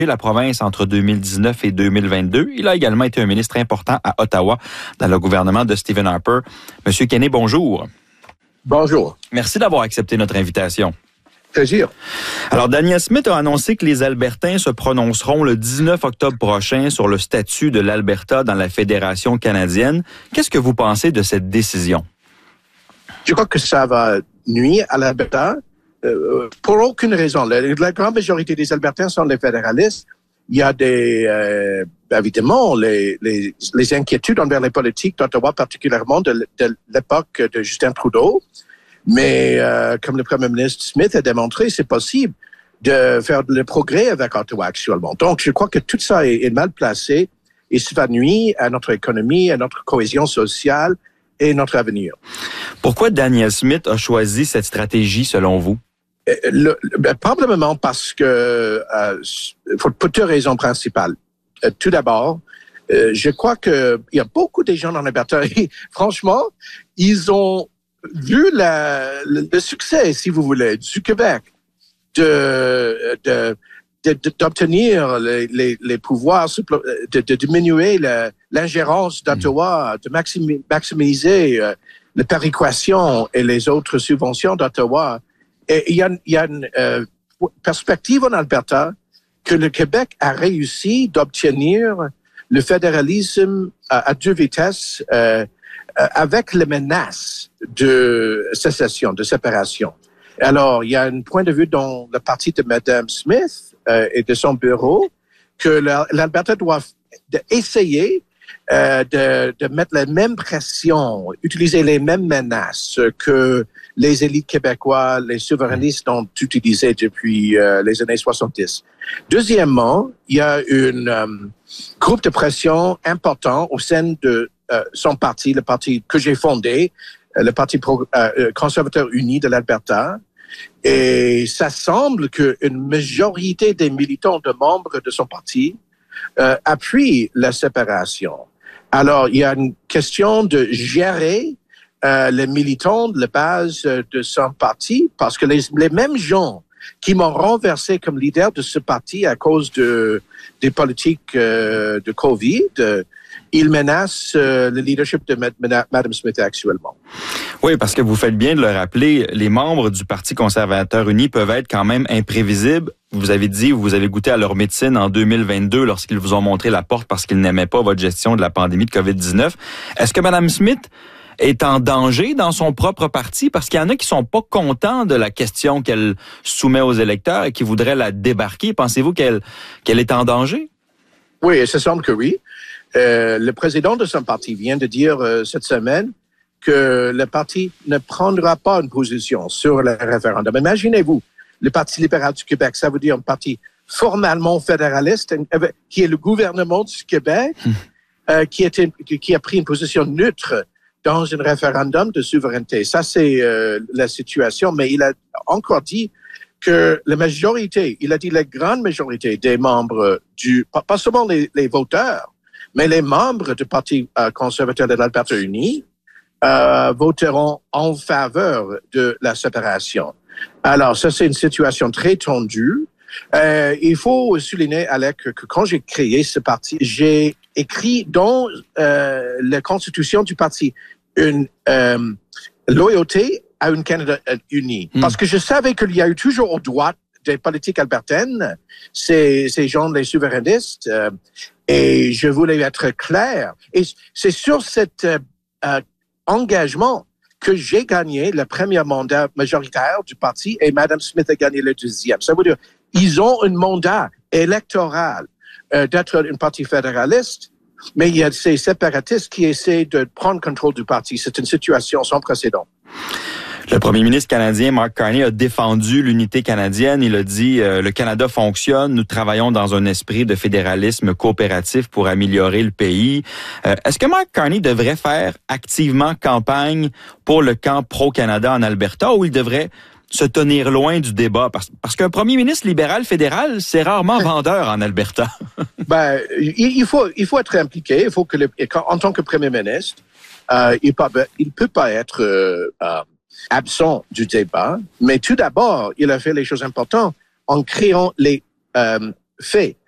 la province entre 2019 et 2022. Il a également été un ministre important à Ottawa dans le gouvernement de Stephen Harper. Monsieur Kenney, bonjour. Bonjour. Merci d'avoir accepté notre invitation. Plaisir. Alors, Danielle Smith a annoncé que les Albertains se prononceront le 19 octobre prochain sur le statut de l'Alberta dans la Fédération canadienne. Qu'est-ce que vous pensez de cette décision? Je crois que ça va nuire à l'Alberta pour aucune raison. La grande majorité des Albertains sont des fédéralistes. Il y a évidemment les inquiétudes envers les politiques d'Ottawa, particulièrement de l'époque de Justin Trudeau. Mais comme le Premier ministre Smith a démontré, c'est possible de faire le progrès avec Ottawa actuellement. Donc, je crois que tout ça est mal placé et ça va nuire à notre économie, à notre cohésion sociale et notre avenir. Pourquoi Danielle Smith a choisi cette stratégie selon vous? Probablement parce que pour deux raisons principales. Tout d'abord, je crois que il y a beaucoup de gens en Alberta et franchement, ils ont vu le succès, si vous voulez, du Québec d'obtenir les pouvoirs, de diminuer l'ingérence d'Ottawa, de maximiser la péréquation et les autres subventions d'Ottawa. Et il y a une perspective en Alberta que le Québec a réussi d'obtenir le fédéralisme à deux vitesses avec les menaces de sécession, de séparation. Alors, il y a un point de vue dans le parti de Mme Smith et de son bureau que l'Alberta doit essayer de mettre la même pression, utiliser les mêmes menaces que les élites québécoises, les souverainistes ont utilisé depuis les années 70. Deuxièmement, il y a un groupe de pression important au sein de son parti, le parti que j'ai fondé, le Parti conservateur uni de l'Alberta. Et ça semble qu'une majorité des militants de membres de son parti appuient la séparation. Alors, il y a une question de gérer les militants de la base de son parti parce que les mêmes gens qui m'ont renversé comme leader de ce parti à cause des politiques de COVID, ils menacent le leadership de Mme Smith actuellement. Oui, parce que vous faites bien de le rappeler, les membres du Parti conservateur uni peuvent être quand même imprévisibles. Vous avez dit, vous avez goûté à leur médecine en 2022 lorsqu'ils vous ont montré la porte parce qu'ils n'aimaient pas votre gestion de la pandémie de COVID-19. Est-ce que Mme Smith est en danger dans son propre parti? Parce qu'il y en a qui sont pas contents de la question qu'elle soumet aux électeurs et qui voudraient la débarquer. Pensez-vous qu'elle est en danger? Oui, ça semble que oui. Le président de son parti vient de dire cette semaine que le parti ne prendra pas une position sur le référendum. Imaginez-vous, le Parti libéral du Québec, ça veut dire un parti formellement fédéraliste, qui est le gouvernement du Québec, qui a pris une position neutre dans un référendum de souveraineté. Ça, c'est la situation, mais il a encore dit que la majorité, il a dit la grande majorité des membres pas seulement les voteurs, mais les membres du Parti conservateur de l'Alberta uni voteront en faveur de la séparation. Alors, ça, c'est une situation très tendue. Il faut souligner, Alec, que quand j'ai créé ce parti, j'ai écrit dans la constitution du parti une loyauté à une Canada unie. Parce que je savais qu'il y a eu toujours aux droite des politiques albertaines, ces gens, les souverainistes, et je voulais être clair. Et c'est sur cet engagement que j'ai gagné le premier mandat majoritaire du parti et Mme Smith a gagné le deuxième. Ça veut dire ils ont un mandat électoral d'être un parti fédéraliste, mais il y a ces séparatistes qui essaient de prendre contrôle du parti. C'est une situation sans précédent. Le premier ministre canadien, Mark Carney, a défendu l'unité canadienne. Il a dit le Canada fonctionne, nous travaillons dans un esprit de fédéralisme coopératif pour améliorer le pays. Est-ce que Mark Carney devrait faire activement campagne pour le camp pro-Canada en Alberta ou il devrait se tenir loin du débat? Parce qu'un premier ministre libéral fédéral, c'est rarement vendeur en Alberta. Il faut être impliqué. Il faut que en tant que premier ministre, il peut pas être absent du débat, mais tout d'abord, il a fait les choses importantes en créant les faits